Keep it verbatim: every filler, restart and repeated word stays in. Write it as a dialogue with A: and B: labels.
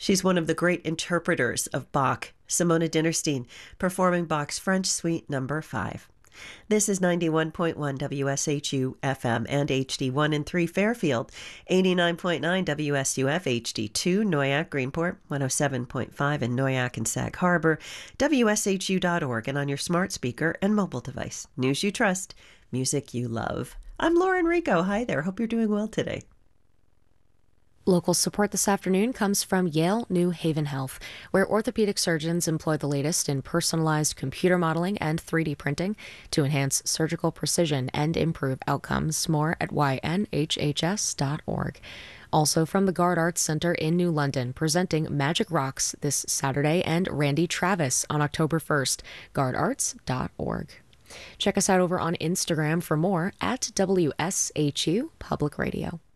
A: She's one of the great interpreters of Bach, Simona Dinnerstein, performing Bach's French Suite Number five. This is ninety-one point one W S H U F M and H D one and three Fairfield, eighty-nine point nine W S U F H D two Noyak Greenport, one oh seven point five in Noyak and Sag Harbor, W S H U dot org, and on your smart speaker and mobile device. News you trust, music you love. I'm Lauren Rico. Hi there. Hope you're doing well today.
B: Local support this afternoon comes from Yale New Haven Health, where orthopedic surgeons employ the latest in personalized computer modeling and three D printing to enhance surgical precision and improve outcomes. More at Y N H H S dot org. Also from the Gard Arts Center in New London, presenting Magic Rocks this Saturday and Randy Travis on October first, gard arts dot org. Check us out over on Instagram for more at W S H U Public Radio.